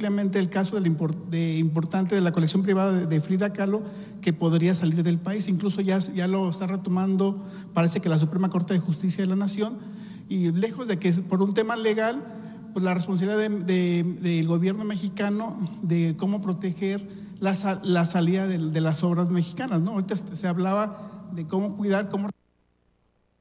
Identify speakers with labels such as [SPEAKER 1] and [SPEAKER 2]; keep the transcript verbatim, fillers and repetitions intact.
[SPEAKER 1] ampliamente el caso del import, de, importante de la colección privada de, de Frida Kahlo, que podría salir del país. Incluso ya, ya lo está retomando, parece que la Suprema Corte de Justicia de la Nación, y lejos de que por un tema legal, pues la responsabilidad de, de, del gobierno mexicano de cómo proteger la, la salida de, de las obras mexicanas, ¿no? Ahorita se hablaba de cómo cuidar, cómo